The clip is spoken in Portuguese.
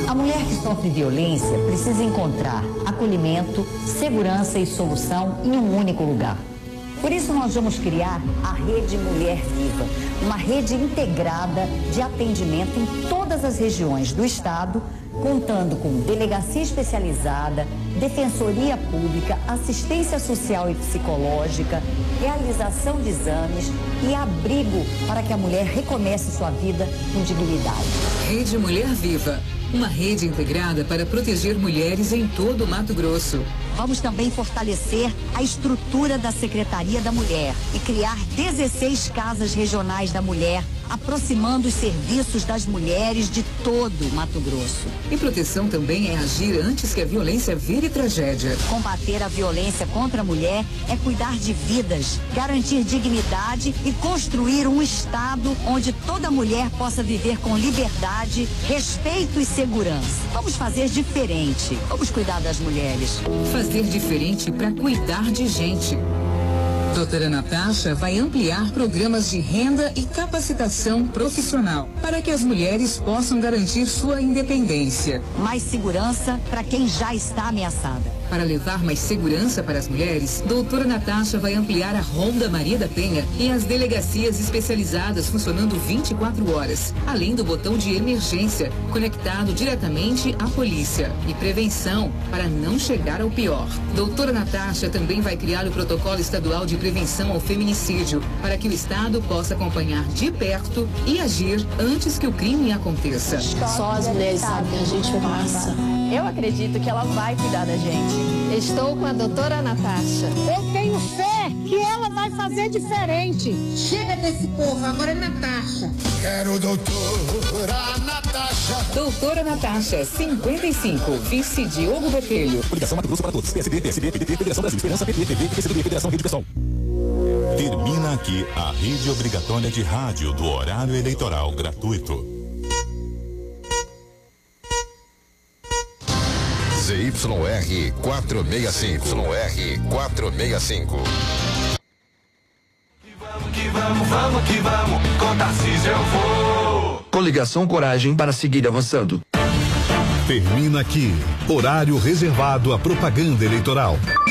A mulher que sofre violência precisa encontrar acolhimento, segurança e solução em um único lugar. Por isso nós vamos criar a Rede Mulher Viva, uma rede integrada de atendimento em todas as regiões do estado, contando com delegacia especializada, defensoria pública, assistência social e psicológica, realização de exames e abrigo para que a mulher recomece sua vida com dignidade. Rede Mulher Viva, uma rede integrada para proteger mulheres em todo o Mato Grosso. Vamos também fortalecer a estrutura da Secretaria da Mulher e criar 16 casas regionais da mulher, aproximando os serviços das mulheres de todo o Mato Grosso. E proteção também é agir antes que a violência vire tragédia. Combater a violência contra a mulher é cuidar de vidas, garantir dignidade e construir um estado onde toda mulher possa viver com liberdade, respeito e segurança. Vamos fazer diferente. Vamos cuidar das mulheres. Fazer diferente para cuidar de gente. Doutora Natasha vai ampliar programas de renda e capacitação profissional para que as mulheres possam garantir sua independência. Mais segurança para quem já está ameaçada. Para levar mais segurança para as mulheres, doutora Natasha vai ampliar a Ronda Maria da Penha e as delegacias especializadas funcionando 24 horas, além do botão de emergência, conectado diretamente à polícia. E prevenção, para não chegar ao pior. Doutora Natasha também vai criar o protocolo estadual de prevenção ao feminicídio, para que o Estado possa acompanhar de perto e agir antes que o crime aconteça. Só as mulheres sabem que a gente passa. Eu acredito que ela vai cuidar da gente. Estou com a doutora Natasha. Eu tenho fé que ela vai fazer diferente. Chega desse povo, agora é Natasha. Quero doutora Natasha. Doutora Natasha, 55, vice Diogo Botelho. Coligação Mato Grosso para todos. PSD, PSB, PDT, Federação Brasil, Esperança, PT, TV, PCdoB, Federação Rede Pessoal. Termina aqui a rede obrigatória de rádio do horário eleitoral gratuito. ZYR 465. ZYR 465. Vamos que vamos, com Tarcísio eu vou. Coligação Coragem para seguir avançando. Termina aqui, horário reservado à propaganda eleitoral.